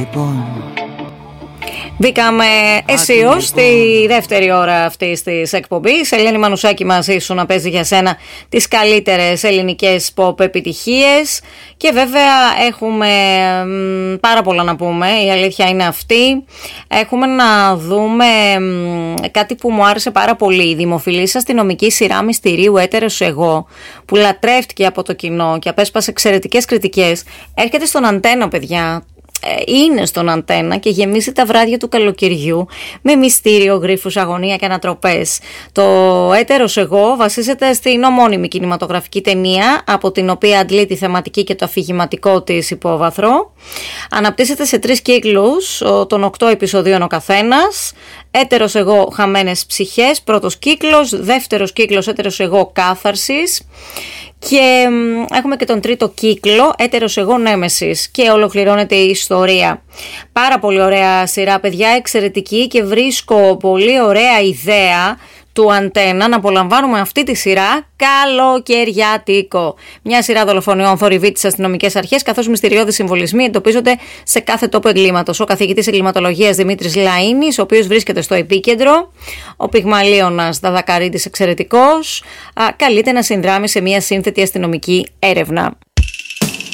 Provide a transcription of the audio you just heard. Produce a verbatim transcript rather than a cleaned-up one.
Μπήκαμε αισίως στη δεύτερη ώρα αυτής της εκπομπής. Ελένη Μανουσάκη μαζί σου να παίζει για σένα τις καλύτερες ελληνικές pop επιτυχίες. Και βέβαια έχουμε μ, πάρα πολλά να πούμε, η αλήθεια είναι αυτή. Έχουμε να δούμε μ, κάτι που μου άρεσε πάρα πολύ. Η δημοφιλής αστυνομική σειρά μυστηρίου Έτερος Εγώ, που λατρεύτηκε από το κοινό και απέσπασε εξαιρετικές κριτικές, έρχεται στον Αντένα, παιδιά. Είναι στον Αντένα και γεμίζει τα βράδια του καλοκαιριού με μυστήριο, γρίφους, αγωνία και ανατροπές. Το Έτερος Εγώ βασίζεται στην ομώνυμη κινηματογραφική ταινία, από την οποία αντλεί τη θεματική και το αφηγηματικό της υπόβαθρο. Αναπτύσσεται σε τρεις κύκλους, των οκτώ επεισοδίων ο καθένας. Έτερος Εγώ, χαμένες ψυχές, πρώτος κύκλος. Δεύτερος κύκλος, Έτερος Εγώ, κάθαρσης. Και έχουμε και τον τρίτο κύκλο, Έτερος Εγώ, Νέμεσης, και ολοκληρώνεται η ιστορία. Πάρα πολύ ωραία σειρά, παιδιά, εξαιρετική, και βρίσκω πολύ ωραία ιδέα του Αντένα να απολαμβάνουμε αυτή τη σειρά καλοκαιριάτικο. Μια σειρά δολοφονιών θορυβεί τις αστυνομικές αρχές, καθώς μυστηριώδεις συμβολισμοί εντοπίζονται σε κάθε τόπο εγκλήματος. Ο καθηγητής εγκληματολογίας Δημήτρης Λαΐνης, ο οποίος βρίσκεται στο επίκεντρο, ο πυγμαλίωνας Δαδακαρίτης εξαιρετικός, καλείται να συνδράμει σε μια σύνθετη αστυνομική έρευνα.